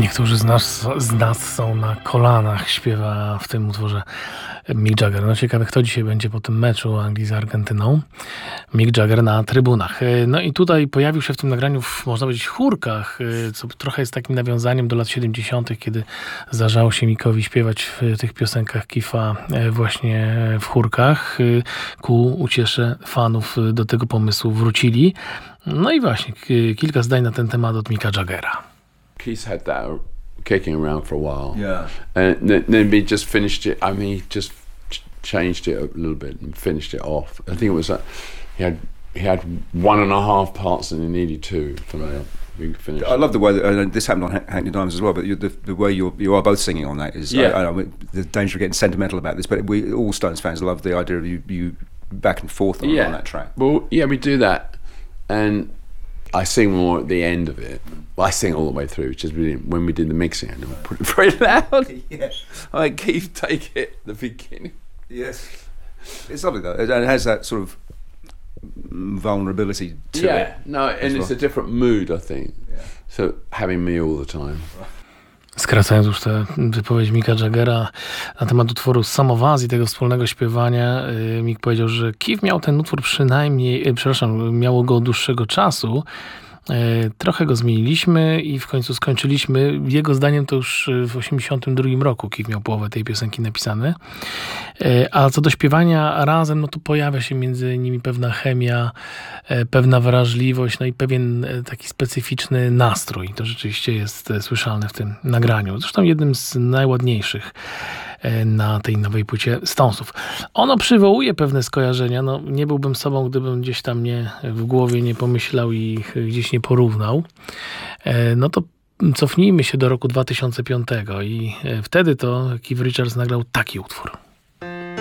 Niektórzy z nas są na kolanach, śpiewa w tym utworze Mick Jagger. No ciekawe, kto dzisiaj będzie po tym meczu Anglii z Argentyną. Mick Jagger na trybunach. No i tutaj pojawił się w tym nagraniu, można powiedzieć, chórkach, co trochę jest takim nawiązaniem do lat 70., kiedy zdarzało się Mickowi śpiewać w tych piosenkach Keitha właśnie w chórkach. Ku uciesze fanów do tego pomysłu wrócili. No i właśnie, kilka zdań na ten temat od Micka Jaggera. Keith had that kicking around for a while. Yeah. And then he just finished it. I mean, he just changed it a little bit and finished it off. I think it was he had 1.5 parts and he needed 2 for the finish. I love the way that, this happened on Hackney Diamonds as well. But the way you are both singing on that is, Yeah. I know the danger of getting sentimental about this, but we all Stones fans love the idea of you back and forth on that track. Well, yeah, we do that, and I sing more at the end of it. I sing all the way through, which is really when we did the mixing, and we put it very loud. Yes. I Keith, take it at the beginning. Yes. It's lovely though. It has that sort of vulnerability to it. Yeah, no, and it's a different mood, I think. Yeah. So having me all the time. Skracając już tę wypowiedź Micka Jaggera na temat utworu Samowas i tego wspólnego śpiewania, Mick powiedział, że Keith miał ten utwór miało go od dłuższego czasu. Trochę go zmieniliśmy i w końcu skończyliśmy. Jego zdaniem to już w 1982 roku Keith miał połowę tej piosenki napisane. A co do śpiewania razem, no to pojawia się między nimi pewna chemia, pewna wrażliwość, no i pewien taki specyficzny nastrój. To rzeczywiście jest słyszalne w tym nagraniu. Zresztą jednym z najładniejszych na tej nowej płycie Stonesów. Ono przywołuje pewne skojarzenia. No, nie byłbym sobą, gdybym gdzieś tam w głowie nie pomyślał i gdzieś nie porównał. No to cofnijmy się do roku 2005 i wtedy to Keith Richards nagrał taki utwór.